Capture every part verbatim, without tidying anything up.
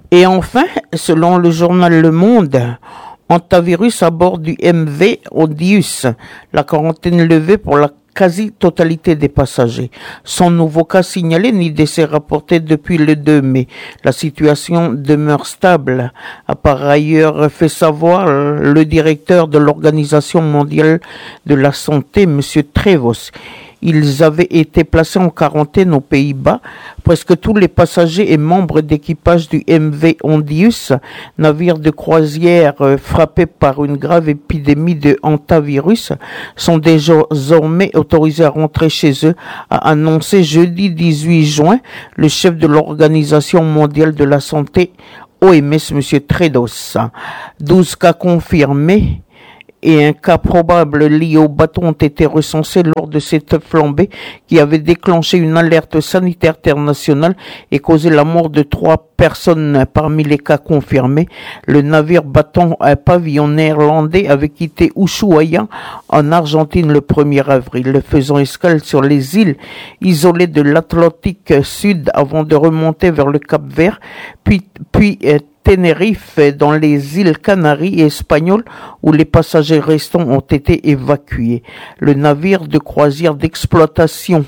Et enfin, selon le journal Le Monde, hantavirus à bord du M V Ondius, la quarantaine levée pour la quasi-totalité des passagers. Sans nouveau cas signalé ni décès rapporté depuis le deux mai. La situation demeure stable, a par ailleurs fait savoir le directeur de l'Organisation mondiale de la santé, M. Trevos. Ils avaient été placés en quarantaine aux Pays-Bas. Presque tous les passagers et membres d'équipage du M V Ondius, navire de croisière frappé par une grave épidémie de hantavirus, sont désormais autorisés à rentrer chez eux, a annoncé jeudi dix-huit juin le chef de l'Organisation mondiale de la santé, O M S, M. Tedros. douze cas confirmés et un cas probable lié au bateau ont été recensés lors de cette flambée qui avait déclenché une alerte sanitaire internationale et causé la mort de trois personnes parmi les cas confirmés. Le navire battant un pavillon néerlandais avait quitté Ushuaia en Argentine le premier avril, faisant escale sur les îles isolées de l'Atlantique Sud avant de remonter vers le Cap Vert, puis, puis Tenerife, dans les îles Canaries et Espagnoles, où les passagers restants ont été évacués. Le navire de croisière d'exploitation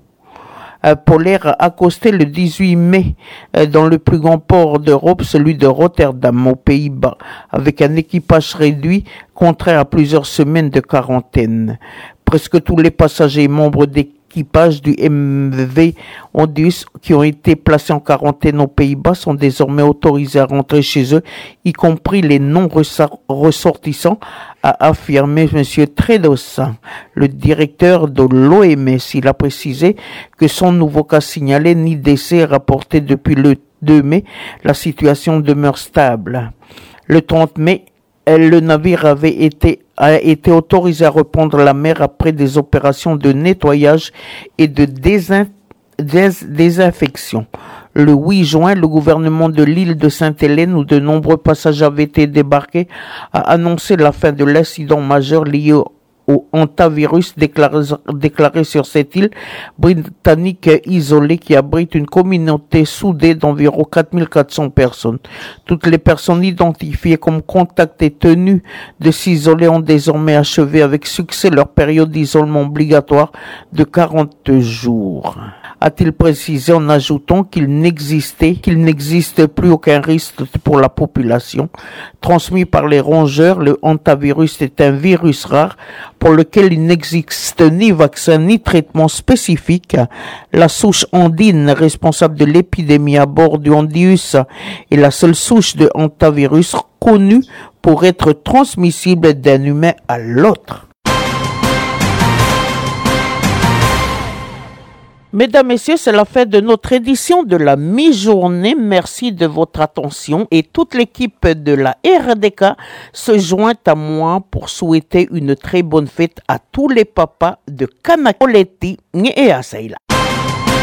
polaire a accosté le dix-huit mai dans le plus grand port d'Europe, celui de Rotterdam, aux Pays-Bas, avec un équipage réduit, contraint à plusieurs semaines de quarantaine. Presque tous les passagers et membres d'équipage L'équipage du M V Ondius qui ont été placés en quarantaine aux Pays-Bas sont désormais autorisés à rentrer chez eux, y compris les non-ressortissants, a affirmé M. Tedros, le directeur de l'O M S. Il a précisé que sans nouveau cas signalé ni décès rapporté depuis le deux mai, la situation demeure stable. Le trente mai, le navire avait été a été autorisé à reprendre la mer après des opérations de nettoyage et de désin, dés, désinfection. Le huit juin, le gouvernement de l'île de Sainte-Hélène, où de nombreux passagers avaient été débarqués, a annoncé la fin de l'incident majeur lié au au hantavirus déclaré, déclaré sur cette île britannique isolée qui abrite une communauté soudée d'environ quatre mille quatre cents personnes. Toutes les personnes identifiées comme contacts et tenues de s'isoler ont désormais achevé avec succès leur période d'isolement obligatoire de quarante jours. A-t-il précisé en ajoutant qu'il n'existait, qu'il n'existe plus aucun risque pour la population. Transmis par les rongeurs, le hantavirus est un virus rare pour lequel il n'existe ni vaccin ni traitement spécifique. La souche andine responsable de l'épidémie à bord du Ondius est la seule souche de hantavirus connue pour être transmissible d'un humain à l'autre. Mesdames, Messieurs, c'est la fin de notre édition de la mi-journée. Merci de votre attention et toute l'équipe de la R D K se joint à moi pour souhaiter une très bonne fête à tous les papas de Kanakoleti et Asaila.